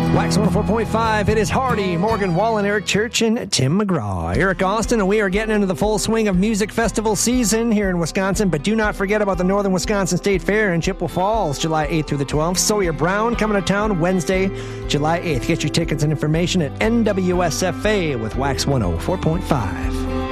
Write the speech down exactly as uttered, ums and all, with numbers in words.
Wax one oh four point five, it is Hardy, Morgan Wallen, Eric Church, and Tim McGraw. Eric Austin, and we are getting into the full swing of music festival season here in Wisconsin, but do not forget about the Northern Wisconsin State Fair in Chippewa Falls, July eighth through the twelfth. Sawyer Brown coming to town Wednesday, July eighth. Get your tickets and information at N W S F A with Wax one oh four point five.